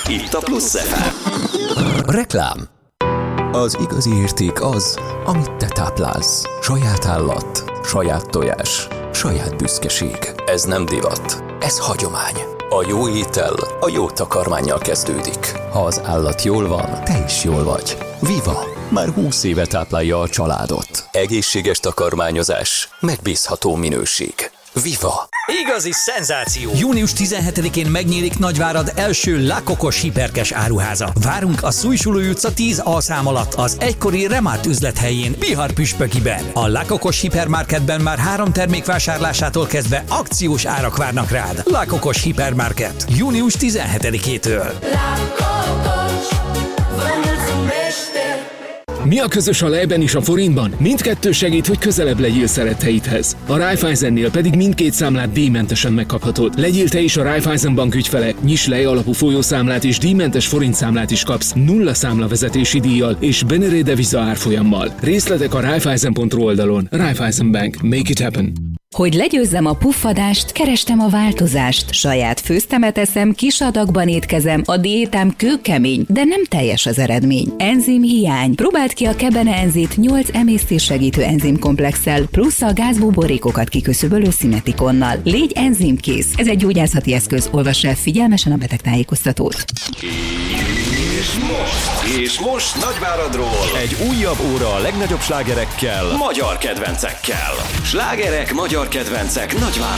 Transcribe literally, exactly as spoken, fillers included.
itt a Plusz ef em. Reklám. Az igazi érték az, amit te táplálsz. Saját állat, saját tojás, saját büszkeség. Ez nem divat, ez hagyomány. A jó étel a jó takarmánnyal kezdődik. Ha az állat jól van, te is jól vagy. Viva! Már húsz éve táplálja a családot. Egészséges takarmányozás, megbízható minőség. Viva! Igazi szenzáció! június tizenhetedikén megnyílik Nagyvárad első Lakokos hiperkes áruháza. Várunk a Szújsulói utca tíz A szám alatt az egykori Remárt üzlethelyén, Bihar püspökiben. A Lakokos hipermarketben már három termék vásárlásától kezdve akciós árak várnak rád. Lakokos hipermarket. június tizenhetedikétől. Lakokos, mi a közös a lejben és a forintban? Mindkettő segít, hogy közelebb legyél szeretteidhez. A Raiffeisennél pedig mindkét számlát díjmentesen megkaphatod. Legyél te is a Raiffeisen Bank ügyfele, nyiss lej alapú folyószámlát és díjmentes forintszámlát is kapsz nulla számlavezetési díjjal és Benere deviza árfolyammal. Részletek a raiffeisen pont ru oldalon. Raiffeisen Bank. Make it happen. Hogy legyőzzem a puffadást, kerestem a változást. Saját főztemet eszem, kis adagban étkezem, a diétám kőkemény, de nem teljes az eredmény. Enzim hiány. Próbáld ki a Kebene Enzit nyolc emésztéssegítő enzimkomplexsel, plusz a gázbuborékokat kiküszöbölő szimetikonnal. Légy enzimkész. Ez egy gyógyászati eszköz. Olvass el figyelmesen a betegtájékoztatót. És most, és most Nagyváradról egy újabb óra a legnagyobb slágerekkel, magyar kedvencekkel. Slágerek, magyar kedvencek Nagyvárad.